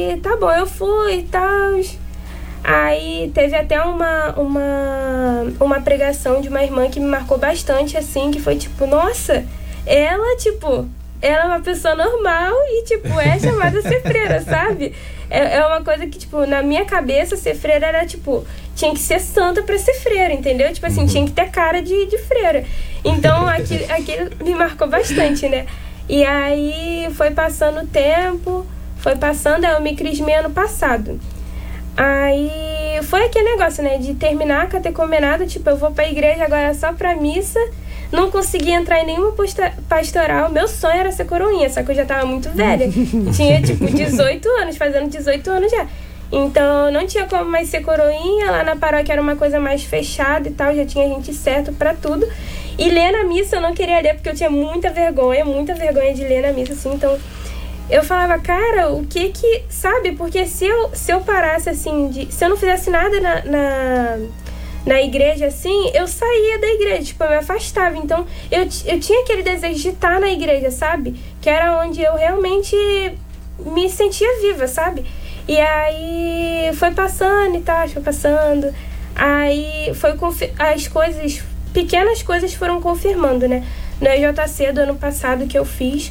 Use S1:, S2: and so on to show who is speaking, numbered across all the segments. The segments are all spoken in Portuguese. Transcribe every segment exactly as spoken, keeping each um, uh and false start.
S1: aí, tá bom, eu fui e tal. Aí teve até uma, uma, uma pregação de uma irmã que me marcou bastante, assim, que foi tipo, nossa, ela, tipo, ela é uma pessoa normal e, tipo, é chamada a ser freira, sabe? É, é uma coisa que, tipo, na minha cabeça, ser freira era, tipo, tinha que ser santa pra ser freira, entendeu? Tipo assim, uhum. tinha que ter cara de, de freira. Então, aquilo, aquilo me marcou bastante, né? E aí, foi passando o tempo, foi passando, aí eu me crismei ano passado. Aí, foi aquele negócio, né? De terminar a catecumenado, tipo, eu vou pra igreja agora só pra missa. Não consegui entrar em nenhuma posta- pastoral. Meu sonho era ser coroinha, só que eu já tava muito velha. Tinha, tipo, dezoito anos, fazendo dezoito anos já. Então, não tinha como mais ser coroinha. Lá na paróquia era uma coisa mais fechada e tal. Já tinha gente certa pra tudo. E ler na missa eu não queria ler, porque eu tinha muita vergonha, muita vergonha de ler na missa, assim. Então, eu falava, cara, o que que... Sabe? Porque se eu, se eu parasse, assim, de... Se eu não fizesse nada na... na na igreja, assim, eu saía da igreja, tipo, eu me afastava. Então, eu, eu tinha aquele desejo de estar na igreja, sabe? Que era onde eu realmente me sentia viva, sabe? E aí, foi passando e tal, foi passando. Aí, foi confi- as coisas, pequenas coisas foram confirmando, né? No E J C do ano passado que eu fiz,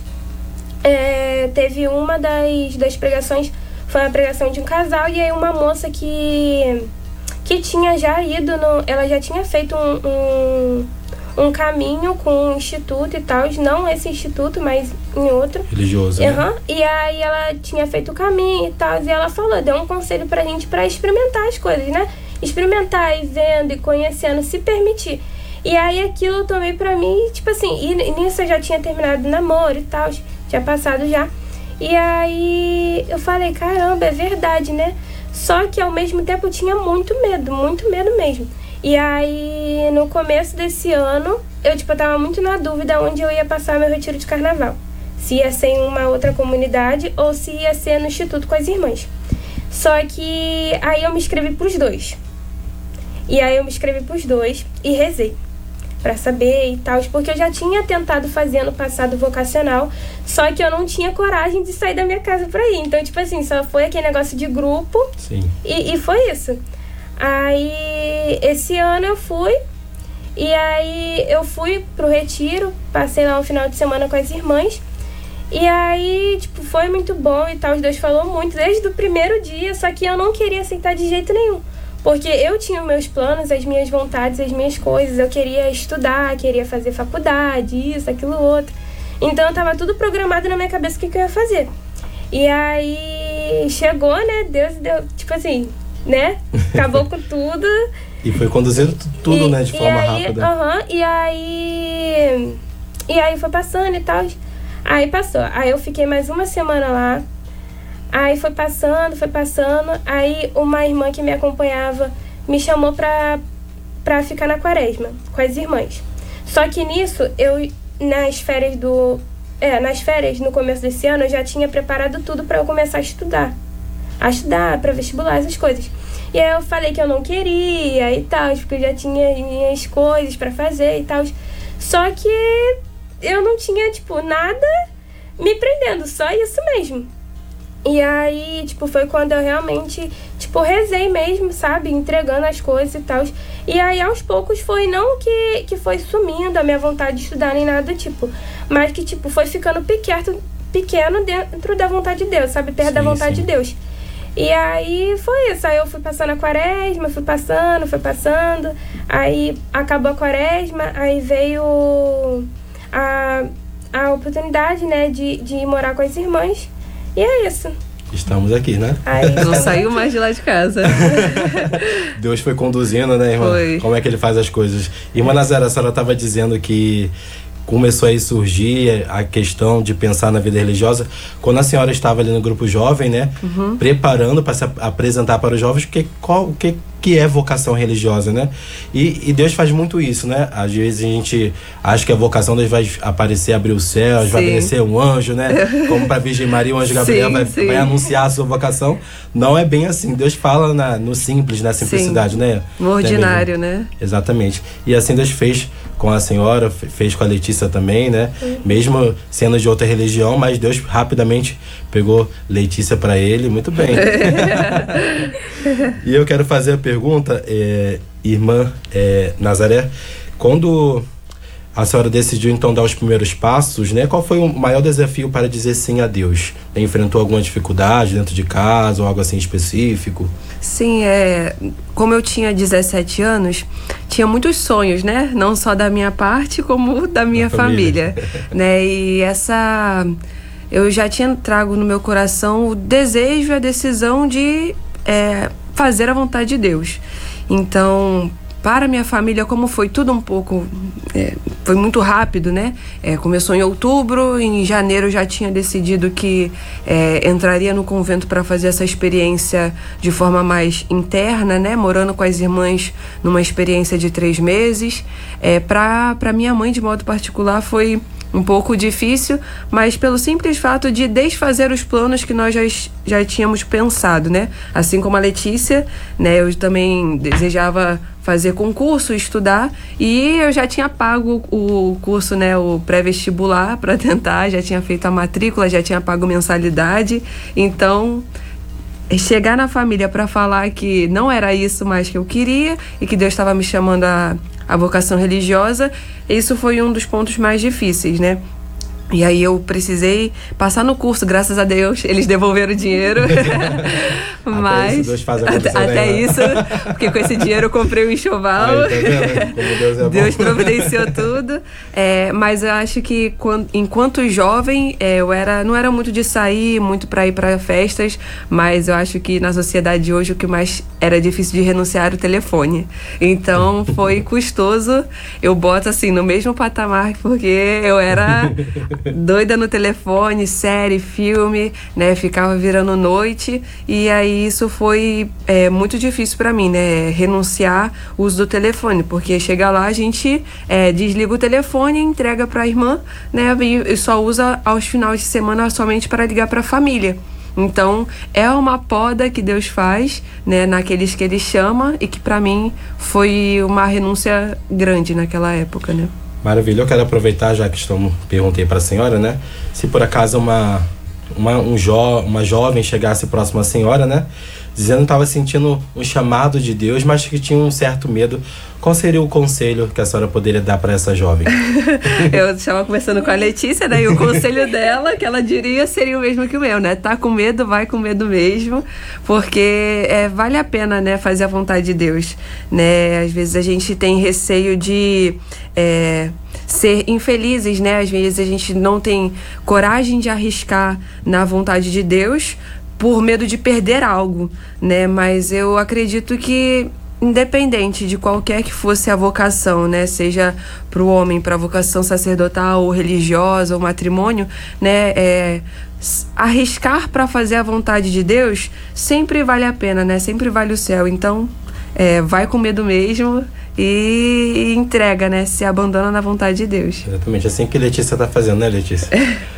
S1: é, teve uma das, das pregações, foi a pregação de um casal, e aí uma moça que... que tinha já ido, no, ela já tinha feito um, um, um caminho com um instituto e tal, não esse instituto, mas em outro.
S2: Religioso,
S1: uhum.
S2: né?
S1: E aí ela tinha feito o caminho e tal, e ela falou, deu um conselho pra gente pra experimentar as coisas, né? Experimentar, e vendo, e conhecendo, se permitir. E aí aquilo eu tomei pra mim, tipo assim, e nisso eu já tinha terminado o namoro e tal, tinha passado já. E aí eu falei, caramba, é verdade, né? Só que ao mesmo tempo eu tinha muito medo, muito medo mesmo. E aí no começo desse ano, eu tipo, eu tava muito na dúvida onde eu ia passar meu retiro de carnaval. Se ia ser em uma outra comunidade ou se ia ser no instituto com as irmãs. Só que aí eu me inscrevi pros dois. E aí eu me inscrevi pros dois e rezei pra saber e tal, porque eu já tinha tentado fazer ano passado vocacional, só que eu não tinha coragem de sair da minha casa pra ir. Então, tipo assim, só foi aquele negócio de grupo.
S2: Sim.
S1: E, e foi isso. Aí, esse ano eu fui, e aí eu fui pro retiro, passei lá um final de semana com as irmãs, e aí, tipo, foi muito bom e tal, Deus falou muito desde o primeiro dia, só que eu não queria aceitar de jeito nenhum. Porque eu tinha os meus planos, as minhas vontades, as minhas coisas. Eu queria estudar, queria fazer faculdade, isso, aquilo, outro. Então, tava tudo programado na minha cabeça o que, que eu ia fazer. E aí, chegou, né? Deus deu, tipo assim, né? Acabou com tudo.
S2: E foi conduzindo tudo, e, né? De forma
S1: aí,
S2: rápida.
S1: Aham, uh-huh, e aí... E aí, foi passando e tal. Aí, passou. Aí, eu fiquei mais uma semana lá. Aí foi passando, foi passando, aí uma irmã que me acompanhava me chamou pra, pra ficar na quaresma, com as irmãs. Só que nisso, eu, nas férias do... É, nas férias, no começo desse ano, eu já tinha preparado tudo pra eu começar a estudar. A estudar, pra vestibular, essas coisas. E aí eu falei que eu não queria e tal, porque eu já tinha minhas coisas pra fazer e tal. Só que eu não tinha, tipo, nada me prendendo, só isso mesmo. E aí, tipo, foi quando eu realmente, tipo, rezei mesmo, sabe? Entregando as coisas e tal. E aí, aos poucos, foi não que, que foi sumindo a minha vontade de estudar nem nada do tipo, mas que, tipo, foi ficando pequeno, pequeno dentro da vontade de Deus, sabe? Perto sim, da vontade sim. de Deus. E aí, foi isso. Aí eu fui passando a quaresma, fui passando, fui passando. Aí, acabou a quaresma, aí veio a, a oportunidade, né, de, de ir morar com as irmãs. E é isso.
S2: Estamos aqui, né?
S3: Aí, não saiu mais de lá de casa.
S2: Deus foi conduzindo, né, irmã?
S3: Foi.
S2: Como é que ele faz as coisas. Irmã Nazaré, a senhora estava dizendo que começou a surgir a questão de pensar na vida religiosa quando a senhora estava ali no grupo jovem, né? Uhum. Preparando para se apresentar para os jovens que, qual, o que, que é vocação religiosa, né? E, e Deus faz muito isso, né? Às vezes a gente acha que a vocação Deus vai aparecer, abrir o céu, sim. vai aparecer um anjo, né? Como para a Virgem Maria, o anjo Gabriel sim, vai, sim. vai anunciar a sua vocação. Não é bem assim. Deus fala na, no simples, na simplicidade, sim. né?
S1: No ordinário, né?
S2: Exatamente. E assim Deus fez com a senhora, fez com a Letícia também, né? Uhum. Mesmo sendo de outra religião, mas Deus rapidamente pegou Letícia para ele, muito bem. E eu quero fazer a pergunta, é, irmã é, Nazaré, quando a senhora decidiu então dar os primeiros passos, né? Qual foi o maior desafio para dizer sim a Deus? Enfrentou alguma dificuldade dentro de casa ou algo assim específico?
S3: Sim, é, como eu tinha dezessete anos, tinha muitos sonhos, né? Não só da minha parte, como da minha família. família né? E essa... Eu já tinha trago no meu coração o desejo e a decisão de é, fazer a vontade de Deus. Então, para minha família, como foi tudo um pouco... É, foi muito rápido, né? É, começou em outubro, em janeiro eu já tinha decidido que é, entraria no convento para fazer essa experiência de forma mais interna, né? Morando com as irmãs numa experiência de três meses. É, para para minha mãe, de modo particular, foi um pouco difícil, mas pelo simples fato de desfazer os planos que nós já, já tínhamos pensado, né? Assim como a Letícia, né? Eu também desejava fazer concurso, estudar, e eu já tinha pago o curso, né, o pré-vestibular para tentar, já tinha feito a matrícula, já tinha pago mensalidade. Então, chegar na família para falar que não era isso mais que eu queria e que Deus estava me chamando a, a vocação religiosa, isso foi um dos pontos mais difíceis, né? E aí eu precisei passar no curso, graças a Deus, eles devolveram o dinheiro. Mas
S2: até isso, Deus faz acontecer,
S3: até, até isso, porque com esse dinheiro eu comprei um enxoval.
S2: Aí, tá vendo? Como Deus é
S3: Deus
S2: bom.
S3: providenciou tudo. É, mas eu acho que quando, enquanto jovem, é, eu era, não era muito de sair, muito para ir para festas, mas eu acho que na sociedade de hoje o que mais era difícil de renunciar era o telefone. Então foi custoso. Eu boto assim no mesmo patamar, porque eu era doida no telefone, série, filme, né? Ficava virando noite, e aí isso foi é, muito difícil para mim, né? Renunciar o uso do telefone, porque chega lá, a gente é, desliga o telefone e entrega para a irmã, né? E só usa aos finais de semana somente para ligar para a família. Então, é uma poda que Deus faz, né, naqueles que Ele chama, e que para mim foi uma renúncia grande naquela época, né?
S2: Maravilha. Eu quero aproveitar, já que estamos, perguntei para a senhora, né? Se por acaso uma, uma, um jo, uma jovem chegasse próximo à senhora, né? Dizendo que estava sentindo um chamado de Deus, mas que tinha um certo medo. Qual seria o conselho que a senhora poderia dar para essa jovem?
S3: Eu estava conversando com a Letícia, né? E o conselho dela, que ela diria, seria o mesmo que o meu, né? Tá com medo, vai com medo mesmo, porque é, vale a pena, né? Fazer a vontade de Deus, né? Às vezes a gente tem receio de é, ser infelizes, né? Às vezes a gente não tem coragem de arriscar na vontade de Deus por medo de perder algo, né? Mas eu acredito que, independente de qualquer que fosse a vocação, né, seja para o homem, para a vocação sacerdotal ou religiosa ou matrimônio, né, é, arriscar para fazer a vontade de Deus sempre vale a pena, né, sempre vale o céu. Então, é, vai com medo mesmo e entrega, né, se abandona na vontade de Deus.
S2: Exatamente, assim que a Letícia está fazendo, né, Letícia?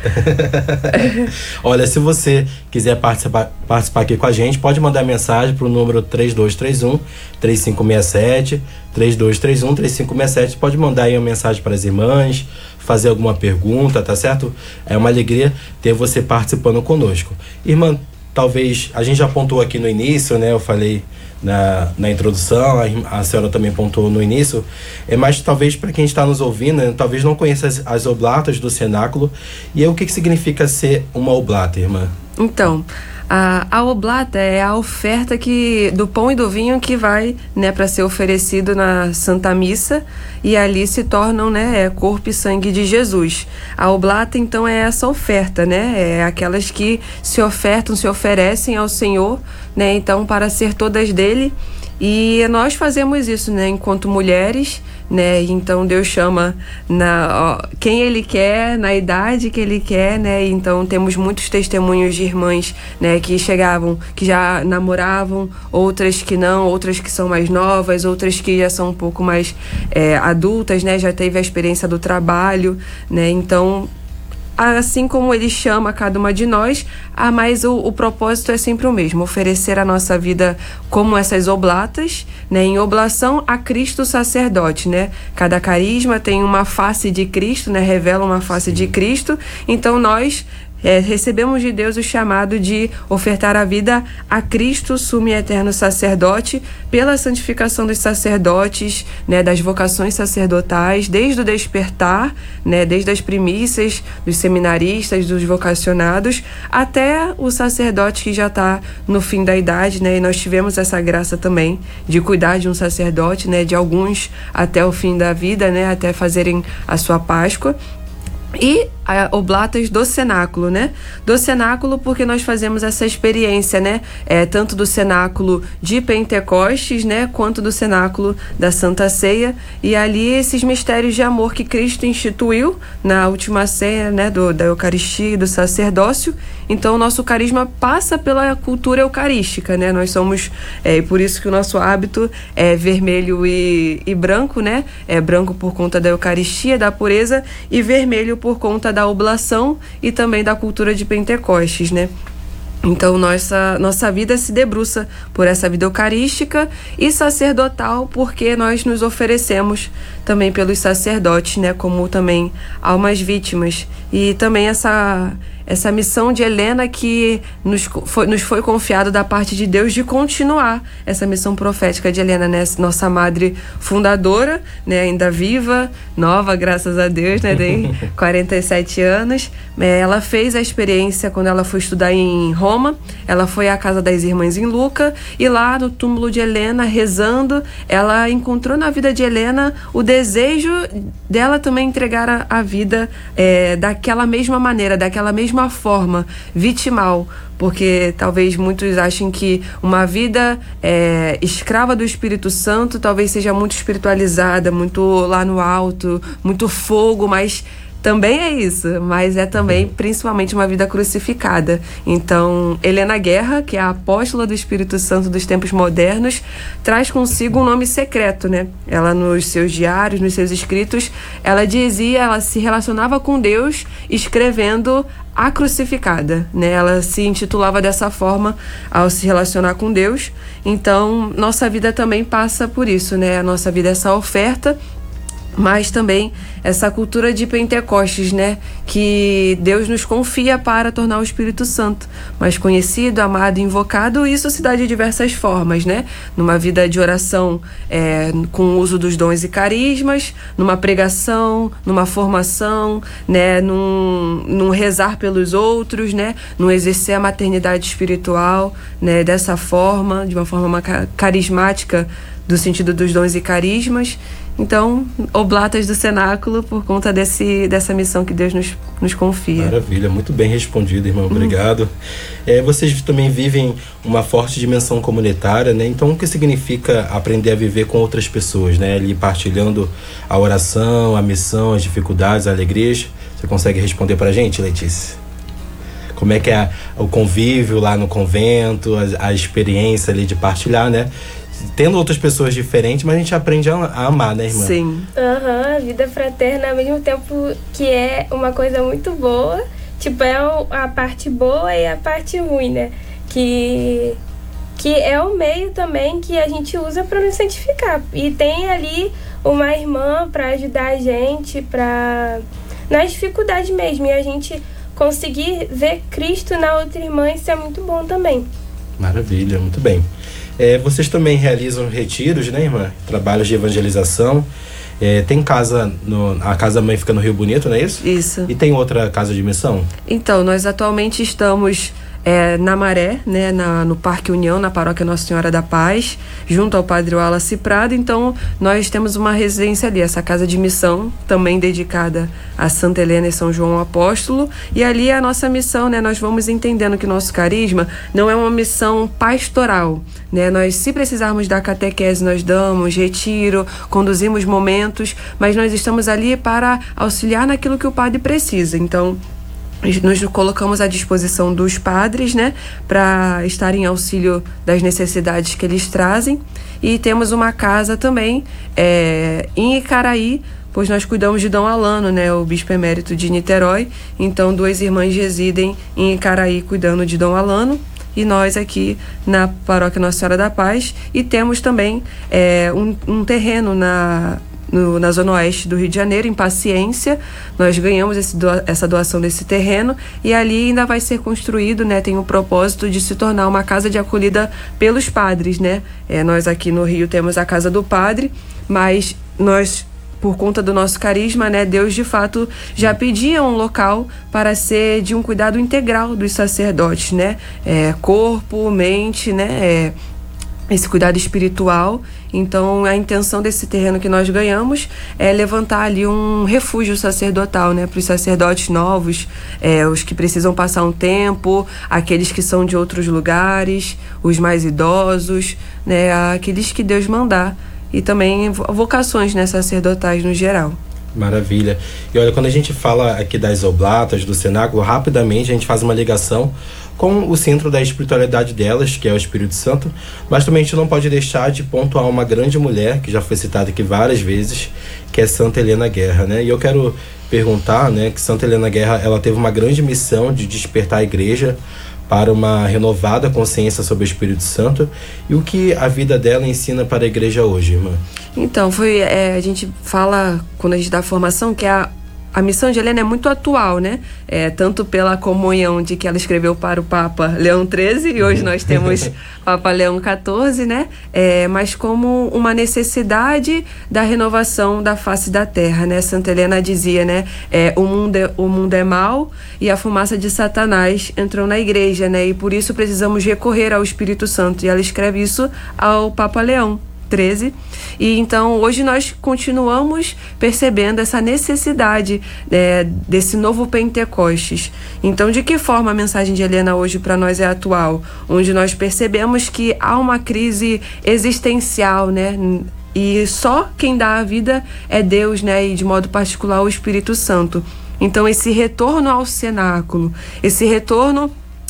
S2: Olha, se você quiser participar, participar aqui com a gente, pode mandar mensagem para o número três dois três um, três cinco seis sete, três dois três um, três cinco seis sete. Pode mandar aí uma mensagem para as irmãs, fazer alguma pergunta, tá certo? É uma alegria ter você participando conosco. Irmã, talvez, a gente já pontuou aqui no início, né, eu falei Na, na introdução, a, a senhora também pontuou no início, é, mas talvez para quem está nos ouvindo, né, talvez não conheça as, as oblatas do cenáculo. E aí, o que, que significa ser uma oblata, irmã?
S3: Então, a, a oblata é a oferta que, do pão e do vinho que vai, né, para ser oferecido na Santa Missa, e ali se tornam, né, é corpo e sangue de Jesus. A oblata, então, é essa oferta, né, é aquelas que se ofertam, se oferecem ao Senhor, né, então, para ser todas dele. E nós fazemos isso, né, enquanto mulheres, né, então Deus chama na, ó, quem Ele quer, na idade que Ele quer, né, então temos muitos testemunhos de irmãs, né, que chegavam, que já namoravam, outras que não, outras que são mais novas, outras que já são um pouco mais é, adultas, né, já teve a experiência do trabalho, né, então assim como ele chama cada uma de nós, ah, mas o, o propósito é sempre o mesmo, oferecer a nossa vida como essas oblatas, né, em oblação a Cristo sacerdote, né? Cada carisma tem uma face de Cristo, né, revela uma face de Cristo, então nós É, recebemos de Deus o chamado de ofertar a vida a Cristo, sumo e eterno sacerdote, pela santificação dos sacerdotes, né, das vocações sacerdotais, desde o despertar, né, desde as primícias dos seminaristas, dos vocacionados, até o sacerdote que já está no fim da idade, né, e nós tivemos essa graça também de cuidar de um sacerdote, né, de alguns até o fim da vida, né, até fazerem a sua Páscoa. E a, oblatas do cenáculo, né? Do cenáculo porque nós fazemos essa experiência, né? É, tanto do cenáculo de Pentecostes, né? Quanto do cenáculo da Santa Ceia. E ali esses mistérios de amor que Cristo instituiu na última ceia, né? Do, da Eucaristia e do sacerdócio. Então o nosso carisma passa pela cultura eucarística, né? Nós somos, é, e por isso que o nosso hábito é vermelho e, e branco, né? É branco por conta da Eucaristia, da pureza, e vermelho por conta da oblação e também da cultura de Pentecostes, né? Então, nossa, nossa vida se debruça por essa vida eucarística e sacerdotal, porque nós nos oferecemos também pelos sacerdotes, né? Como também almas vítimas. E também essa... essa missão de Helena que nos foi, nos foi confiado da parte de Deus de continuar essa missão profética de Helena, né? Nossa madre fundadora, né? Ainda viva, nova, graças a Deus, né? Tem quarenta e sete anos. Ela fez a experiência quando ela foi estudar em Roma. Ela foi à casa das irmãs em Lucca e lá no túmulo de Helena, rezando, ela encontrou na vida de Helena o desejo dela também entregar a, a vida é, daquela mesma maneira, daquela mesma forma, vitimal, porque talvez muitos achem que uma vida é, escrava do Espírito Santo talvez seja muito espiritualizada, muito lá no alto, muito fogo, mas também é isso, mas é também principalmente uma vida crucificada. Então, Helena Guerra, que é a apóstola do Espírito Santo dos tempos modernos, traz consigo um nome secreto, né? Ela, nos seus diários, nos seus escritos, ela dizia, ela se relacionava com Deus escrevendo a crucificada, né? Ela se intitulava dessa forma ao se relacionar com Deus. Então, nossa vida também passa por isso, né? A nossa vida é essa oferta, mas também essa cultura de Pentecostes, né? Que Deus nos confia para tornar o Espírito Santo mais conhecido, amado, invocado. Isso se dá de diversas formas, né? Numa vida de oração é, com o uso dos dons e carismas, numa pregação, numa formação, né? Num, num rezar pelos outros, né? Num exercer a maternidade espiritual, né? Dessa forma, de uma forma carismática, do sentido dos dons e carismas. Então, oblatas do cenáculo por conta desse, dessa missão que Deus nos, nos confia.
S2: Maravilha, muito bem respondido, irmão. Obrigado. Uhum. É, vocês também vivem uma forte dimensão comunitária, né? Então, o que significa aprender a viver com outras pessoas, né? Ali partilhando a oração, a missão, as dificuldades, as alegrias. Você consegue responder pra gente, Letícia? Como é que é o convívio lá no convento, a, a experiência ali de partilhar, né? Tendo outras pessoas diferentes, mas a gente aprende a, a amar, né, irmã?
S3: Sim.
S1: Aham, uhum, a vida fraterna, ao mesmo tempo que é uma coisa muito boa, tipo, é a parte boa e a parte ruim, né? Que, que é o meio também que a gente usa para nos santificar. E tem ali uma irmã para ajudar a gente, pra, nas dificuldades mesmo. E a gente conseguir ver Cristo na outra irmã, isso é muito bom também.
S2: Maravilha, muito bem. É, vocês também realizam retiros, né, irmã? Trabalhos de evangelização. É, tem casa, no, a Casa Mãe fica no Rio Bonito, não é isso?
S3: Isso.
S2: E tem outra casa de missão?
S3: Então, nós atualmente estamos é, na Maré, né, na, no Parque União, na Paróquia Nossa Senhora da Paz, junto ao Padre Wallace Prado. Então, nós temos uma residência ali, essa casa de missão, também dedicada a Santa Helena e São João Apóstolo. E ali é a nossa missão, né? Nós vamos entendendo que o nosso carisma não é uma missão pastoral, né? Nós, se precisarmos dar catequese, nós damos, retiro, conduzimos momentos, mas nós estamos ali para auxiliar naquilo que o padre precisa. Então, nos colocamos à disposição dos padres, né, para estar em auxílio das necessidades que eles trazem. E temos uma casa também é, em Icaraí, pois nós cuidamos de Dom Alano, né, o bispo emérito de Niterói. Então, duas irmãs residem em Icaraí cuidando de Dom Alano, e nós aqui na Paróquia Nossa Senhora da Paz. E temos também é, um, um terreno na, no, na Zona Oeste do Rio de Janeiro, em Paciência. Nós ganhamos esse doa, essa doação desse terreno, e ali ainda vai ser construído, né, tem o propósito de se tornar uma casa de acolhida pelos padres, né? É, nós aqui no Rio temos a Casa do Padre, mas nós, por conta do nosso carisma, né, Deus de fato já pedia um local para ser de um cuidado integral dos sacerdotes, né, é, corpo, mente, né, é, esse cuidado espiritual. Então, a intenção desse terreno que nós ganhamos é levantar ali um refúgio sacerdotal, né, para os sacerdotes novos, é, os que precisam passar um tempo, aqueles que são de outros lugares, os mais idosos, né, aqueles que Deus mandar. E também vocações, né, sacerdotais no geral.
S2: Maravilha. E olha, quando a gente fala aqui das oblatas, do cenáculo, rapidamente a gente faz uma ligação com o centro da espiritualidade delas, que é o Espírito Santo, mas também a gente não pode deixar de pontuar uma grande mulher, que já foi citada aqui várias vezes, que é Santa Helena Guerra, né? E eu quero perguntar, né, que Santa Helena Guerra, ela teve uma grande missão de despertar a igreja para uma renovada consciência sobre o Espírito Santo. E o que a vida dela ensina para a igreja hoje, irmã?
S3: Então, foi, é, a gente fala, quando a gente dá a formação, que a, a missão de Helena é muito atual, né? É, tanto pela comunhão de que ela escreveu para o Papa Leão treze, e hoje nós temos Papa Leão quatorze, né? É, mas como uma necessidade da renovação da face da terra, né? Santa Helena dizia, né? É, o, mundo é, o mundo é mau e a fumaça de Satanás entrou na igreja, né? E por isso precisamos recorrer ao Espírito Santo. E ela escreve isso ao Papa Leão treze. E então hoje nós continuamos percebendo essa necessidade é, desse novo Pentecostes. Então, de que forma a mensagem de Helena hoje para nós é atual? Onde nós percebemos que há uma crise existencial, né? E só quem dá a vida é Deus, né? E de modo particular o Espírito Santo. Então, esse retorno ao cenáculo, esse retorno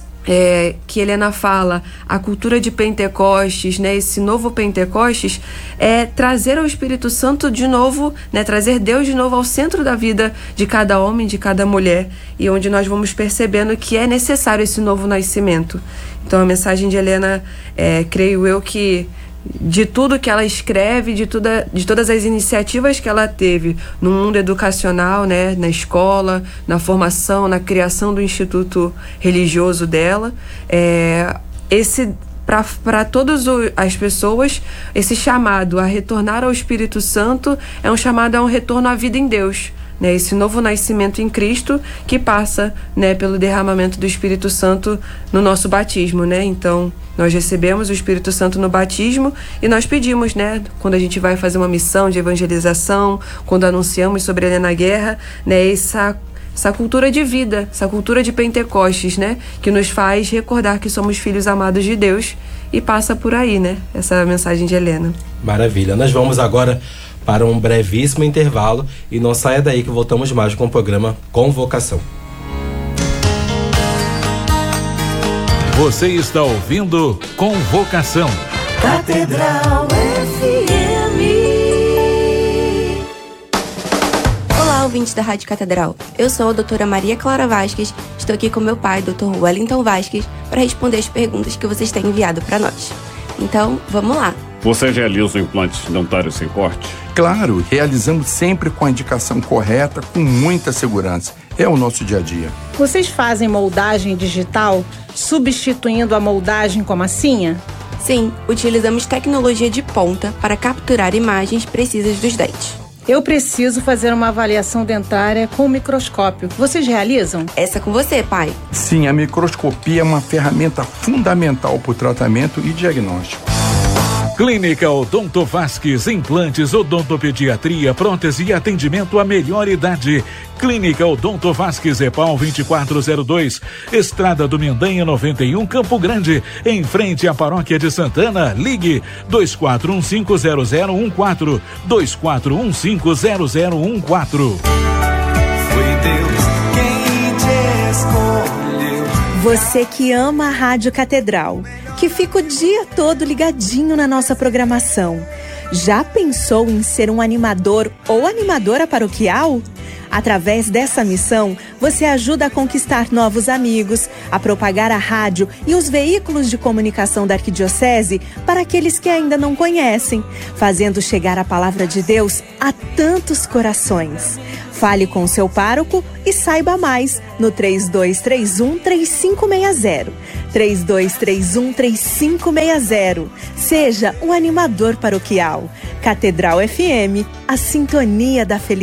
S3: É, que Helena fala, a cultura de Pentecostes, né, esse novo Pentecostes, é trazer o Espírito Santo de novo, né, trazer Deus de novo ao centro da vida de cada homem, de cada mulher, e onde nós vamos percebendo que é necessário esse novo nascimento. Então a mensagem de Helena, é, creio eu que de tudo que ela escreve, de, toda, de todas as iniciativas que ela teve no mundo educacional, né, na escola, na formação, na criação do instituto religioso dela, é, esse para todas as pessoas, esse chamado a retornar ao Espírito Santo é um chamado a um retorno à vida em Deus, né, esse novo nascimento em Cristo que passa, né, pelo derramamento do Espírito Santo no nosso batismo, né? Então nós recebemos o Espírito Santo no batismo e nós pedimos, né, quando a gente vai fazer uma missão de evangelização, quando anunciamos sobre Helena Guerra, né, essa essa cultura de vida, essa cultura de Pentecostes, né, que nos faz recordar que somos filhos amados de Deus, e passa por aí, né, essa mensagem de Helena.
S2: Maravilha. Nós vamos agora para um brevíssimo intervalo e não saia daí que voltamos mais com o programa Convocação.
S4: Você está ouvindo Convocação.
S5: Catedral F M. Olá, ouvintes da Rádio Catedral. Eu sou a doutora Maria Clara Vasques. Estou aqui com meu pai, doutor Wellington Vasques, para responder as perguntas que vocês têm enviado para nós. Então, vamos lá.
S6: Você realiza implantes dentários sem corte?
S7: Claro, realizamos sempre com a indicação correta, com muita segurança. É o nosso dia a dia.
S8: Vocês fazem moldagem digital, substituindo a moldagem com massinha?
S5: Sim, utilizamos tecnologia de ponta para capturar imagens precisas dos dentes.
S8: Eu preciso fazer uma avaliação dentária com microscópio. Vocês realizam?
S5: Essa é com você, pai.
S7: Sim, a microscopia é uma ferramenta fundamental para o tratamento e diagnóstico.
S4: Clínica Odonto Vasques, implantes, odontopediatria, prótese e atendimento à melhor idade. Clínica Odonto Vasques, EPAL vinte e quatro zero dois, Estrada do Mendanha noventa e um, Campo Grande, em frente à Paróquia de Santana. Ligue dois quatro um cinco zero zero um quatro, dois quatro um cinco zero zero um quatro.
S9: Foi Deus quem te escolheu, Você que ama a Rádio Catedral, que fica o dia todo ligadinho na nossa programação, já pensou em ser um animador ou animadora paroquial? Através dessa missão, você ajuda a conquistar novos amigos, a propagar a rádio e os veículos de comunicação da Arquidiocese para aqueles que ainda não conhecem, fazendo chegar a palavra de Deus a tantos corações. Fale com o seu pároco e saiba mais no três dois três um, três cinco seis zero. três dois três um, três cinco seis zero. Seja um animador paroquial. Catedral F M, a sintonia da felicidade.